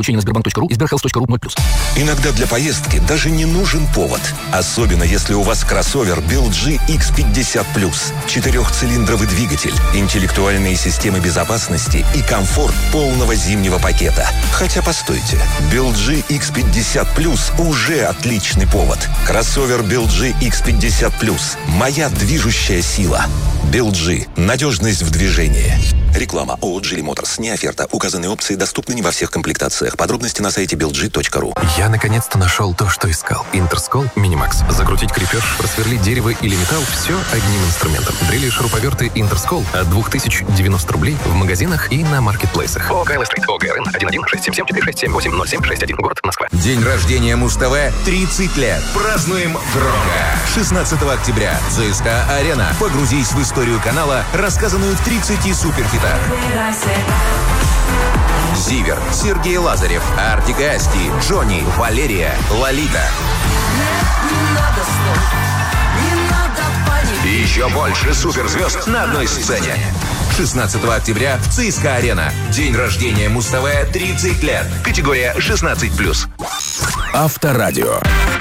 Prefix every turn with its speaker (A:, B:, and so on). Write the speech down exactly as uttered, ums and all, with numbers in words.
A: получения на сбербанк точка ру и сберхелс точка ру ноль плюс.
B: Иногда для поездки даже не нужен повод. Особенно если у вас кроссовер би эл джи икс пятьдесят плюс. Четырехцилиндровый двигатель, интеллектуальные системы безопасности и комфорт полного зимнего пакета. Хотя постойте, би эл джи икс пятьдесят плюс уже отличный повод. Кроссовер би эл джи икс пятьдесят плюс. Моя движущая сила. би эл джи. Надежность в движении. Реклама. ООО «Джили Моторс». Не оферта. Указанные опции доступны не во всех комплектациях. Подробности на сайте би эл джи точка ру.
C: Я наконец-то нашел то, что искал. Интерскол Минимакс. Закрутить крепеж, просверлить дерево или металл – все одним инструментом. Дрели и шуруповерты Интерскол от две тысячи девяносто рублей в магазинах и на маркетплейсах. ООО «Кайло Стрит». ОГРН один один шесть семь семь четыре шесть семь восемь ноль семь шесть один. Город Москва.
D: День рождения Муз-ТВ тридцать лет. Празднуем громко. шестнадцатого октября. ЦСКА-арена. Погрузись в историю канала, рассказанную в тридцати суперхитах. Зиверт, Сергей Лазарев, Артик и Асти, Джонни, Валерия, Лолита. И еще больше суперзвезд на одной сцене. шестнадцатого октября в ЦСКА-арена. День рождения Муз-ТВ тридцать лет. Категория шестнадцать плюс.
B: Авторадио.